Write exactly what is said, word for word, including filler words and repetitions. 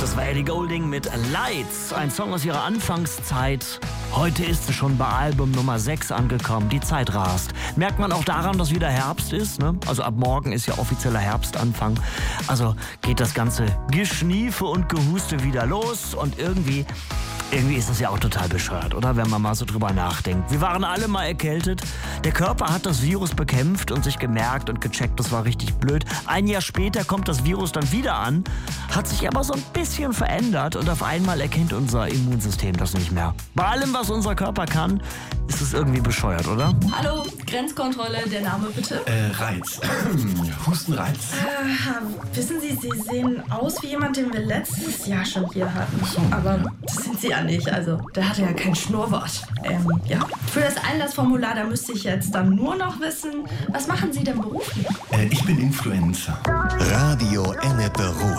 Das war Ellie Goulding mit Lights, ein Song aus ihrer Anfangszeit. Heute ist sie schon bei Album Nummer sechs angekommen. Die Zeit rast. Merkt man auch daran, dass wieder Herbst ist, ne? Also ab morgen ist ja offizieller Herbstanfang. Also geht das ganze Geschniefe und Gehuste wieder los und irgendwie... Irgendwie ist das ja auch total bescheuert, oder? Wenn man mal so drüber nachdenkt. Wir waren alle mal erkältet. Der Körper hat das Virus bekämpft und sich gemerkt und gecheckt, das war richtig blöd. Ein Jahr später kommt das Virus dann wieder an, hat sich aber so ein bisschen verändert und auf einmal erkennt unser Immunsystem das nicht mehr. Bei allem, was unser Körper kann, ist es irgendwie bescheuert, oder? Hallo, Grenzkontrolle, der Name bitte? Äh, Reiz. Hustenreiz. Äh, wissen Sie, Sie sehen aus wie jemand, den wir letztes Jahr schon hier hatten. Aber das sind Sie ja nicht. Also, der hatte ja kein Schnurrbart. Ähm, ja. Für das Einlassformular, da müsste ich jetzt dann nur noch wissen, was machen Sie denn beruflich? Äh, ich bin Influencer. Radio Ennepe Ruhr.